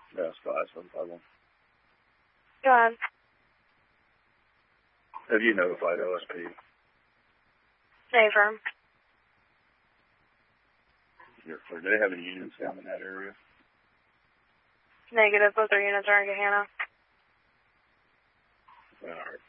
That's 5751. Go ahead. Have you notified OSP? Stay firm. Do they have any units down in that area? Negative. Both our units are in Gahanna. All right.